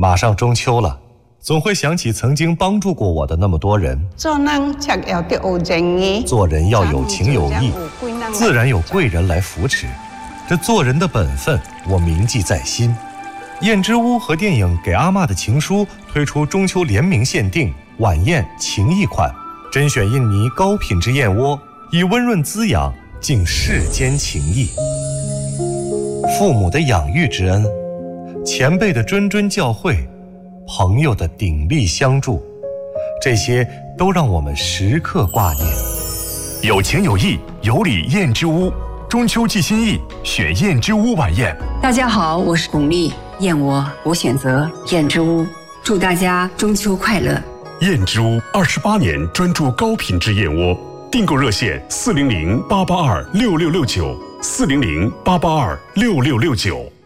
马上中秋了，总会想起曾经帮助过我的那么多人。 做人要有情有义，自然有贵人来扶持。这做人的本分，我铭记在心。燕之屋和电影《给阿嬷的情书》推出中秋联名限定晚宴情谊款，甄选印尼高品质燕窝，以温润滋养敬世间情谊。父母的养育之恩，前辈的谆谆教诲，朋友的鼎力相助，这些都让我们时刻挂念。 有情有义，有礼燕之屋，中秋寄心意，选燕之屋晚宴。 大家好，我是巩俐，燕窝我选择燕之屋，祝大家中秋快乐。 燕之屋28年专注高品质燕窝，订购热线400-882-6669，400-882-6669。